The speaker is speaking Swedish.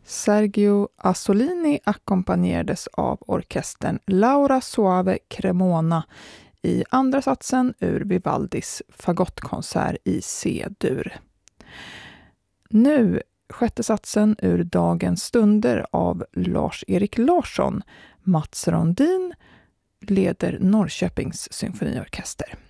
Sergio Asolini ackompanjerades av orkestern Laura Soave Cremona i andra satsen ur Vivaldis fagottkonsert i C-dur. Nu sjätte satsen ur Dagens stunder av Lars-Erik Larsson. Mats Rondin leder Norrköpings symfoniorkester.